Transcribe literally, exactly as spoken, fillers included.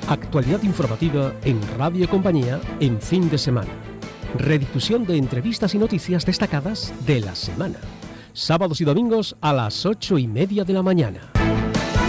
Actualidad informativa en Radio Compañía en fin de semana. Redifusión de entrevistas y noticias destacadas de la semana. Sábados y domingos a las ocho y media de la mañana.